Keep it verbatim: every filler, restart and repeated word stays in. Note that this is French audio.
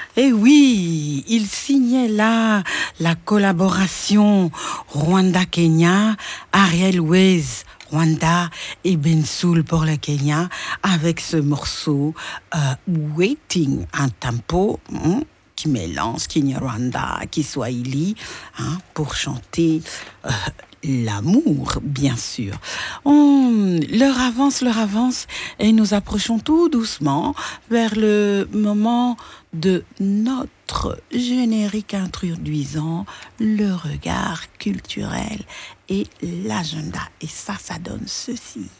Et oui, il signait là la collaboration Rwanda-Kenya, Ariel Ways, Rwanda et Bensoul pour le Kenya avec ce morceau euh, Waiting, un tempo hein, qui mélange Kinyarwanda, Kiswahili hein, pour chanter euh, l'amour, bien sûr. On, l'heure avance, l'heure avance et nous approchons tout doucement vers le moment de notre générique introduisant le regard culturel et l'agenda. Et ça, ça donne ceci.